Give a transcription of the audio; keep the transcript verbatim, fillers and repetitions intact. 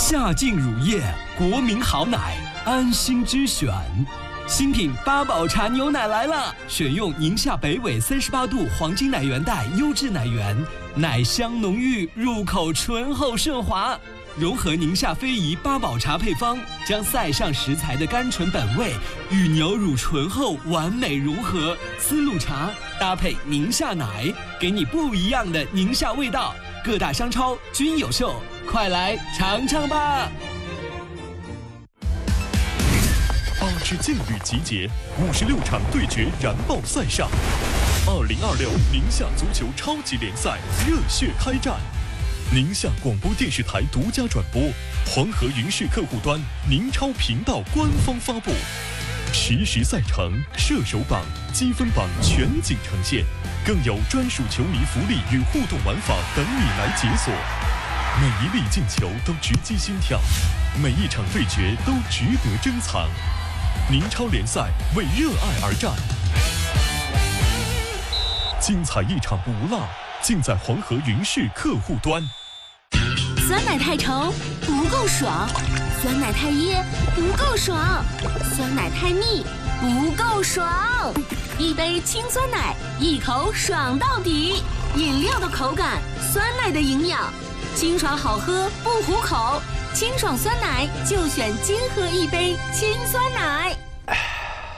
夏劲乳业，国民好奶，安心之选。新品八宝茶牛奶来了，选用宁夏北纬三十八度黄金奶源带优质奶源，奶香浓郁，入口醇厚顺滑。融合宁夏非遗八宝茶配方，将塞上食材的甘醇本味与牛乳醇厚完美融合，丝路茶搭配宁夏奶，给你不一样的宁夏味道。各大商超均有售，快来尝尝吧！ 八支劲旅集结，五十六场对决燃爆赛上。二零二六宁夏足球超级联赛热血开战。宁夏广播电视台独家转播，黄河云视客户端宁超频道官方发布，实时赛程、射手榜、积分榜全景呈现，更有专属球迷福利与互动玩法等你来解锁。每一粒进球都直击心跳，每一场对决都值得珍藏。宁超联赛为热爱而战，精彩一场不落，尽在黄河云视客户端。 酸奶太稠不够爽，酸奶太噎不够爽，酸奶太腻不够爽。一杯清酸奶，一口爽到底。饮料的口感，酸奶的营养，清爽好喝不糊口。清爽酸奶就选金喝一杯清酸奶。